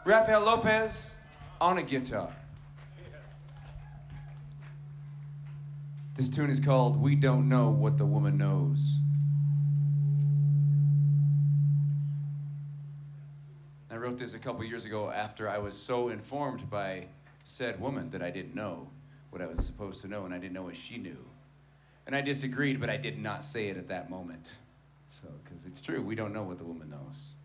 Rafael Lopez on a guitar. This tune is called We Don't Know What the Woman Knows. I wrote this a couple years ago after I was so informed by said woman that I didn't know what I was supposed to know, and I didn't know what she knew. And I disagreed, but I did not say it at that moment. So, because it's true, we don't know what the woman knows.